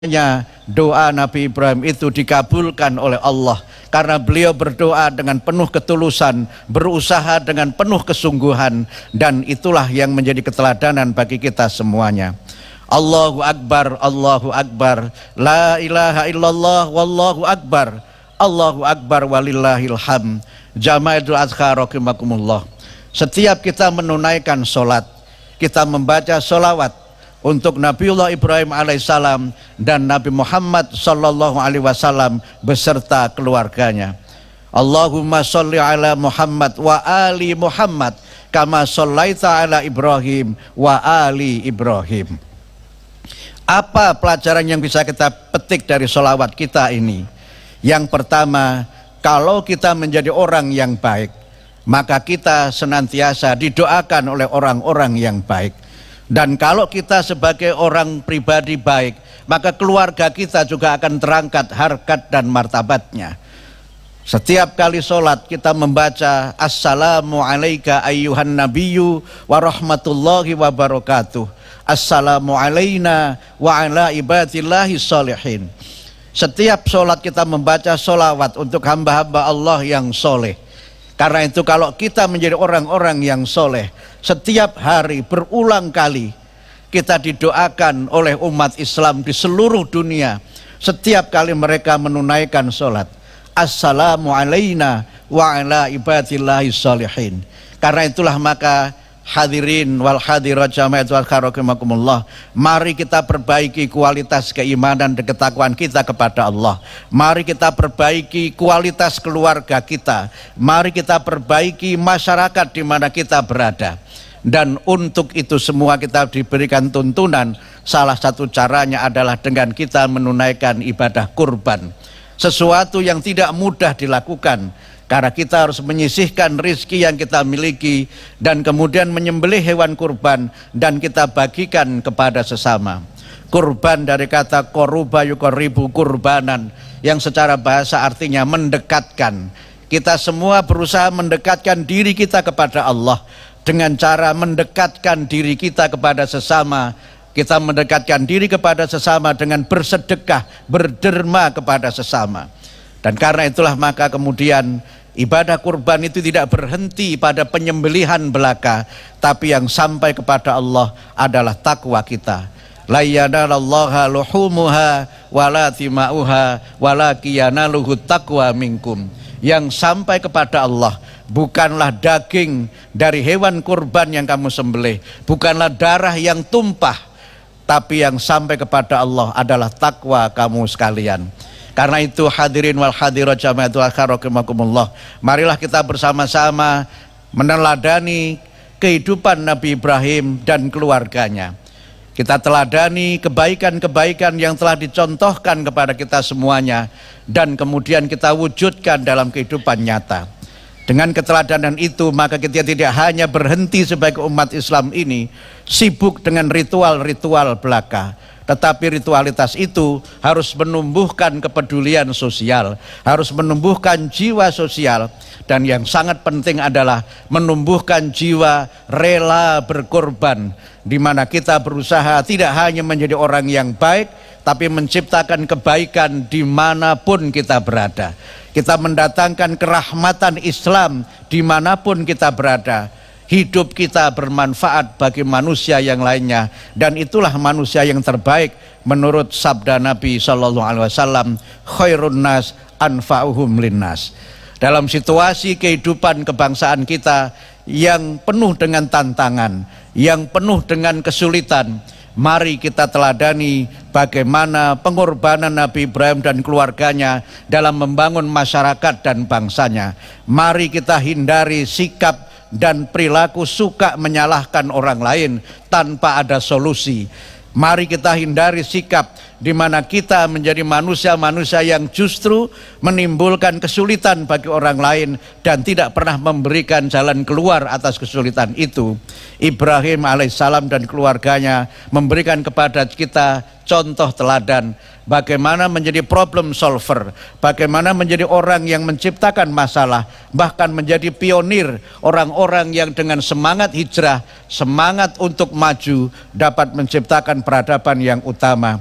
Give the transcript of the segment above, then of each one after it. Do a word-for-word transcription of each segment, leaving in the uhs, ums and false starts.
Nya doa Nabi Ibrahim itu dikabulkan oleh Allah karena beliau berdoa dengan penuh ketulusan, berusaha dengan penuh kesungguhan, dan itulah yang menjadi keteladanan bagi kita semuanya. Allahu Akbar, Allahu Akbar, la ilaha illallah, wallahu akbar, Allahu Akbar walillahil hamd. Jama'atul adhkar rahimakumullah. Setiap kita menunaikan sholat, kita membaca sholawat untuk Nabiullah Ibrahim alaihissalam dan Nabi Muhammad sallallahu alaihi wasallam beserta keluarganya. Allahumma sholli ala Muhammad wa ali Muhammad kama shollaita ala Ibrahim wa ali Ibrahim. Apa pelajaran yang bisa kita petik dari sholawat kita ini? Yang pertama, kalau kita menjadi orang yang baik, maka kita senantiasa didoakan oleh orang-orang yang baik. Dan kalau kita sebagai orang pribadi baik, maka keluarga kita juga akan terangkat harkat dan martabatnya. Setiap kali sholat kita membaca Assalamu alaika ayyuhan nabiyyu wa rahmatullahi wa barakatuh, Assalamu alaina wa ala ibadillahi sholihin. Setiap sholat kita membaca sholawat untuk hamba-hamba Allah yang soleh. Karena itu kalau kita menjadi orang-orang yang soleh, setiap hari berulang kali kita didoakan oleh umat Islam di seluruh dunia. Setiap kali mereka menunaikan sholat, Assalamu alaina wa ala ibadillahi sholihin. Karena itulah maka hadirin wal hadirat jama'atul rahimakumullah, mari kita perbaiki kualitas keimanan dan ketakwaan kita kepada Allah. Mari kita perbaiki kualitas keluarga kita. Mari kita perbaiki masyarakat di mana kita berada. Dan untuk itu semua kita diberikan tuntunan. Salah satu caranya adalah dengan kita menunaikan ibadah kurban, sesuatu yang tidak mudah dilakukan, karena kita harus menyisihkan rizki yang kita miliki dan kemudian menyembelih hewan kurban dan kita bagikan kepada sesama. Kurban dari kata koruba yukoribu kurbanan, yang secara bahasa artinya mendekatkan. Kita semua berusaha mendekatkan diri kita kepada Allah dengan cara mendekatkan diri kita kepada sesama. Kita mendekatkan diri kepada sesama dengan bersedekah, berderma kepada sesama. Dan karena itulah maka kemudian ibadah kurban itu tidak berhenti pada penyembelihan belaka, tapi yang sampai kepada Allah adalah takwa kita. La yanalallaha luhumuha wala tima'uha walakiyanaluhu taqwa minkum. Yang sampai kepada Allah bukanlah daging dari hewan kurban yang kamu sembelih, bukanlah darah yang tumpah, tapi yang sampai kepada Allah adalah takwa kamu sekalian. Karena itu hadirin wal hadirat jama'atul rahimakumullah, marilah kita bersama-sama meneladani kehidupan Nabi Ibrahim dan keluarganya. Kita teladani kebaikan-kebaikan yang telah dicontohkan kepada kita semuanya dan kemudian kita wujudkan dalam kehidupan nyata. Dengan keteladanan itu maka kita tidak hanya berhenti sebagai umat Islam ini sibuk dengan ritual-ritual belaka, tetapi ritualitas itu harus menumbuhkan kepedulian sosial, harus menumbuhkan jiwa sosial, dan yang sangat penting adalah menumbuhkan jiwa rela berkorban, di mana kita berusaha tidak hanya menjadi orang yang baik, tapi menciptakan kebaikan dimanapun kita berada. Kita mendatangkan kerahmatan Islam dimanapun kita berada. Hidup kita bermanfaat bagi manusia yang lainnya, dan itulah manusia yang terbaik menurut sabda Nabi Shallallahu Alaihi Wasallam, khairun nas anfa'uhum linnas. Dalam situasi kehidupan kebangsaan kita yang penuh dengan tantangan, yang penuh dengan kesulitan, mari kita teladani bagaimana pengorbanan Nabi Ibrahim dan keluarganya dalam membangun masyarakat dan bangsanya. Mari kita hindari sikap dan perilaku suka menyalahkan orang lain tanpa ada solusi. Mari kita hindari sikap di mana kita menjadi manusia-manusia yang justru menimbulkan kesulitan bagi orang lain dan tidak pernah memberikan jalan keluar atas kesulitan itu. Ibrahim alaihissalam dan keluarganya memberikan kepada kita contoh teladan bagaimana menjadi problem solver, bagaimana menjadi orang yang menciptakan masalah, bahkan menjadi pionir, orang-orang yang dengan semangat hijrah, semangat untuk maju dapat menciptakan peradaban yang utama. Dan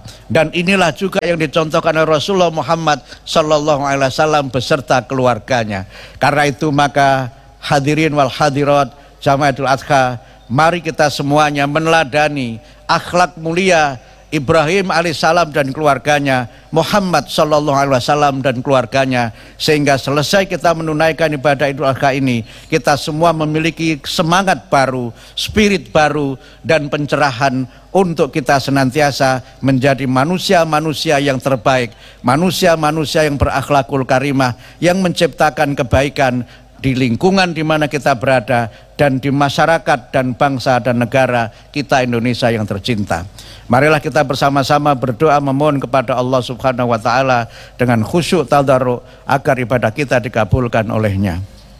Dan inilah juga yang dicontohkan oleh Rasulullah Muhammad sallallahu alaihi wasallam beserta keluarganya. Karena itu maka hadirin wal hadirat Jamaatul Adha, mari kita semuanya meneladani akhlak mulia Ibrahim alaihissalam dan keluarganya, Muhammad sallallahu alaihi wasallam dan keluarganya, sehingga selesai kita menunaikan ibadah Idul Adha ini, kita semua memiliki semangat baru, spirit baru, dan pencerahan untuk kita senantiasa menjadi manusia-manusia yang terbaik, manusia-manusia yang berakhlakul karimah, yang menciptakan kebaikan di lingkungan di mana kita berada dan di masyarakat dan bangsa dan negara kita Indonesia yang tercinta. Marilah kita bersama-sama berdoa memohon kepada Allah Subhanahu wa taala dengan khusyuk tadarruk agar ibadah kita dikabulkan olehnya.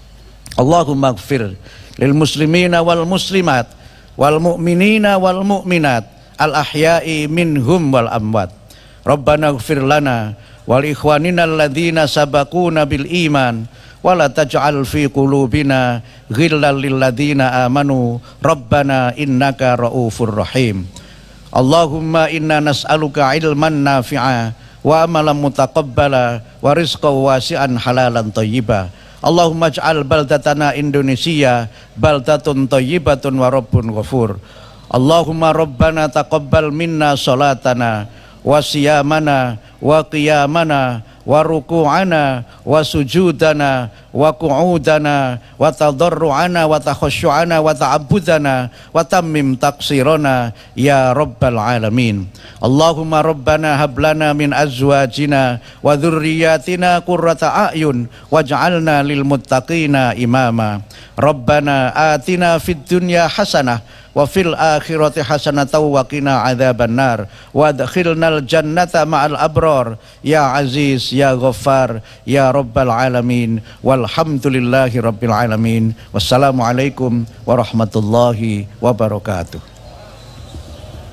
Allahumma ighfir lil muslimina wal muslimat wal mu'minina wal mu'minat al ahya'i minhum wal amwat. Rabbana ighfir lana wal ikhwanina alladzina sabaquna bil iman wala taj'al fi qulubina ghillan lil ladzina amanu rabbana innaka raufur rahim. Allahumma inna nas'aluka ilman nafi'a wa amalan mutaqabbala wa rizqan wasi'an halalan thayyiba. Allahumma ij'al baldatana Indonesia baldatun thayyibatun wa rabbun ghafur. Allahumma rabbana taqabbal minna salatana wa siyamana wa qiyamana wa ruku'ana wa sujudana wa qu'udana wa tadarru'ana wa takhusyu'ana wa ta'abbudana wa tammim taqsirana ya rabbal alamin. Allahumma rabbana hablana min azwajina wa dhurriyyatina qurrata a'yun waj'alna lil muttaqina imama. Rabbana atina fid dunya hasanah wa fil akhirati hasanatan wa qina adzaban nar wa adkhilnal jannata ma'al abrar ya aziz ya ghaffar ya rabbal alamin walhamdulillahi rabbil alamin. Wassalamu alaikum warahmatullahi wabarakatuh.